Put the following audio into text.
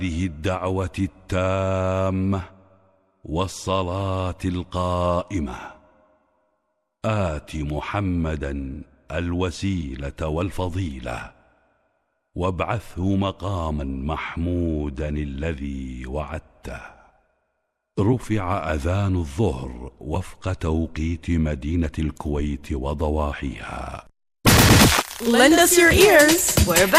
هذه الدعوة التامة والصلاة القائمة آت محمدا الوسيلة والفضيلة وابعثه مقاما محمودا الذي وعدته. رفع أذان الظهر وفق توقيت مدينة الكويت وضواحيها. Lend us your ears. We're back.